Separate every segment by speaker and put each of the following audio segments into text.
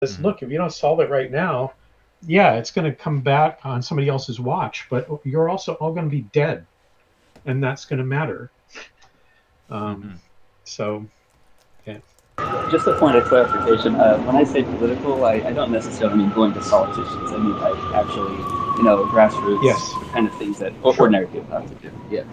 Speaker 1: look, if you don't solve it right now, yeah, it's going to come back on somebody else's watch, but you're also all going to be dead, and that's going to matter. Um, so, yeah.
Speaker 2: Just a point of clarification. When I say political, I don't necessarily mean going to politicians. I mean like actually, grassroots,
Speaker 1: Yes,
Speaker 2: the kind of things that
Speaker 1: sure.
Speaker 2: ordinary people have to do. Yeah.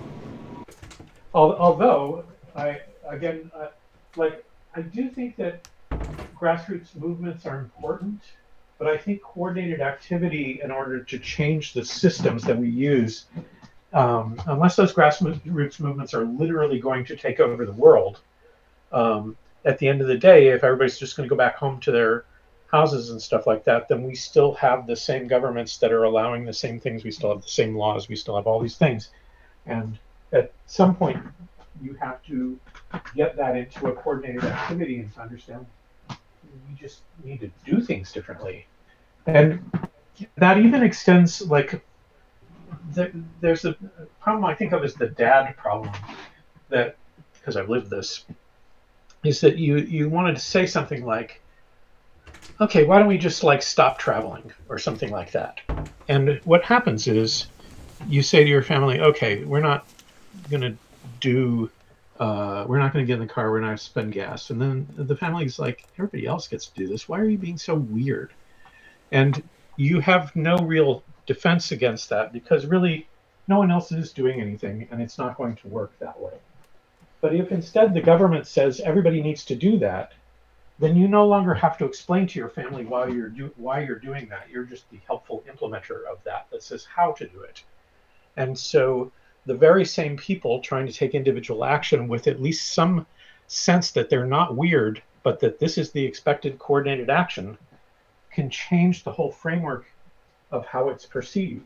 Speaker 1: Although, again, like, I do think that grassroots movements are important, but I think coordinated activity in order to change the systems that we use, unless those grassroots movements are literally going to take over the world, um, at the end of the day, if everybody's just going to go back home to their houses and stuff like that, then we still have the same governments that are allowing the same things. We still have the same laws. We still have all these things. And at some point, you have to get that into a coordinated activity and to understand we just need to do things differently. And that even extends, like, there's a problem I think of as the dad problem, that, because I've lived this, is that you wanted to say something like, okay, why don't we just like stop traveling or something like that? And what happens is you say to your family, okay, going to do, we're not going to get in the car, we're not going to spend gas. And then the family's like, everybody else gets to do this. Why are you being so weird? And you have no real defense against that because really no one else is doing anything and it's not going to work that way. But if instead the government says everybody needs to do that, then you no longer have to explain to your family why you're doing that. You're just the helpful implementer of that says how to do it. And so the very same people trying to take individual action with at least some sense that they're not weird, but that this is the expected coordinated action, can change the whole framework of how it's perceived.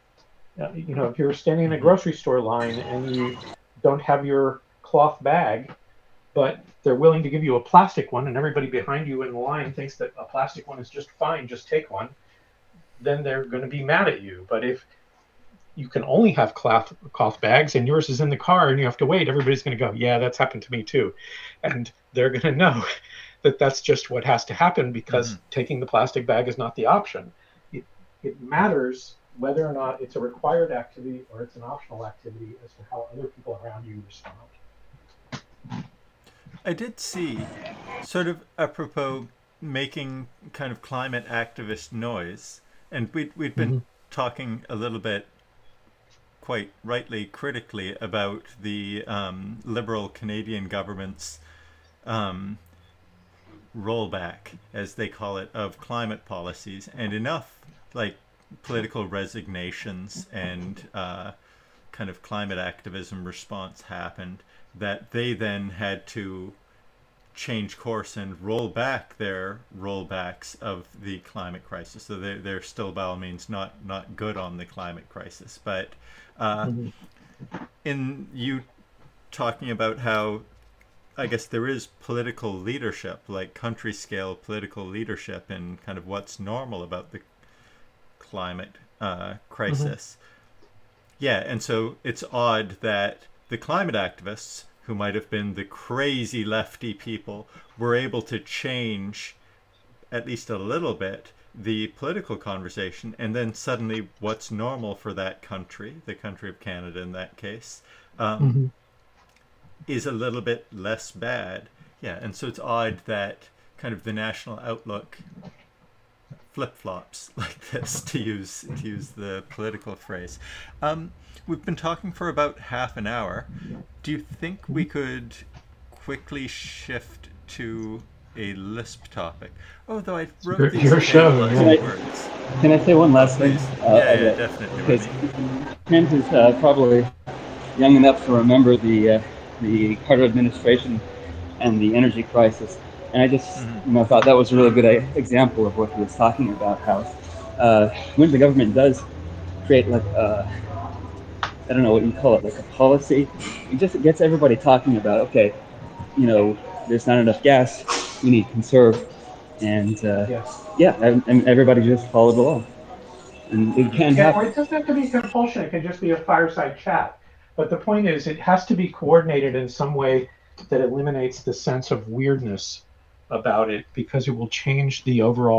Speaker 1: If you're standing in a grocery store line and you don't have your cloth bag, but they're willing to give you a plastic one, and everybody behind you in the line thinks that a plastic one is just fine, just take one, then they're going to be mad at you. But if you can only have cloth bags and yours is in the car and you have to wait, everybody's going to go, yeah, that's happened to me too. And they're going to know that that's just what has to happen because taking the plastic bag is not the option. It matters whether or not it's a required activity or it's an optional activity as to how other people around you respond.
Speaker 3: I did see, sort of apropos making kind of climate activist noise, and we'd been
Speaker 1: Mm-hmm.
Speaker 3: talking a little bit, quite rightly, critically about the Liberal Canadian government's um, rollback, as they call it, of climate policies, and enough like political resignations and kind of climate activism response happened that they then had to change course and roll back their rollbacks of the climate crisis. So they're still by all means not good on the climate crisis. But
Speaker 1: Mm-hmm.
Speaker 3: in you talking about how I guess there is political leadership, like country scale political leadership in kind of what's normal about the climate
Speaker 1: Mm-hmm.
Speaker 3: crisis. Yeah, and so it's odd that the climate activists, who might have been the crazy lefty people, were able to change at least a little bit the political conversation, and then suddenly what's normal for that country, the country of Canada in that case, um,
Speaker 1: Mm-hmm.
Speaker 3: is a little bit less bad. Yeah, and so it's odd that kind of the national outlook flip flops like this, to use the political phrase. We've been talking for about half an hour. Do you think we could quickly shift to a Lisp topic? Oh, though I wrote these
Speaker 1: Your show,
Speaker 2: Can
Speaker 1: yeah.
Speaker 3: tantalizing
Speaker 2: I
Speaker 3: words.
Speaker 2: can I say one
Speaker 3: Oh,
Speaker 2: last thing
Speaker 3: please. Yeah, yeah,
Speaker 2: about
Speaker 3: definitely,
Speaker 2: because
Speaker 3: Remy.
Speaker 2: Kent is probably young enough to remember the Carter administration and the energy crisis, and I just thought that was a really good example of what he was talking about. How when the government does create like I don't know what you call it, like a policy, it just gets everybody talking about okay, you know, there's not enough gas, we need to conserve, and
Speaker 1: Yes.
Speaker 2: yeah, and everybody just followed along, and it can
Speaker 1: Yeah, or
Speaker 2: happen.
Speaker 1: it doesn't have to be compulsion. It can just be a fireside chat. But the point is, it has to be coordinated in some way that eliminates the sense of weirdness about it because it will change the overall